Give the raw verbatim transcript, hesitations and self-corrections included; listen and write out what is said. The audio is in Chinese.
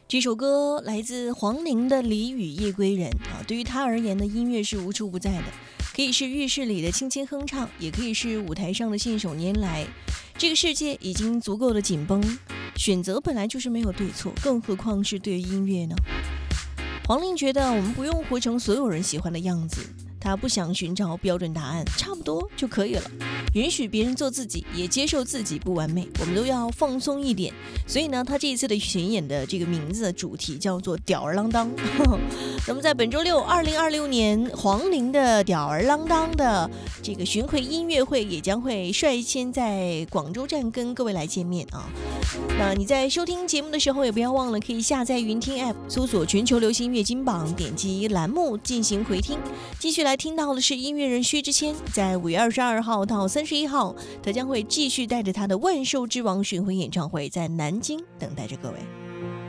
这首歌来自黄龄的《梨与夜归人》啊，对于他而言呢，音乐是无处不在的，可以是浴室里的轻轻哼唱，也可以是舞台上的信手拈来。这个世界已经足够的紧绷，选择本来就是没有对错，更何况是对于音乐呢？黄龄觉得我们不用活成所有人喜欢的样子，他不想寻找标准答案，差不多就可以了。允许别人做自己，也接受自己不完美，我们都要放松一点。所以呢，他这一次的巡演的这个名字主题叫做吊儿郎当。那么在本周六二零二六年黄龄的吊儿郎当的这个巡回音乐会也将会率先在广州站跟各位来见面啊。那你在收听节目的时候也不要忘了可以下载云听 App， 搜索全球流行乐金榜，点击栏目进行回听。继续来听到的是音乐人薛之谦，在五月二十二号到三十一号，他将会继续带着他的万兽之王巡回演唱会在南京等待着各位。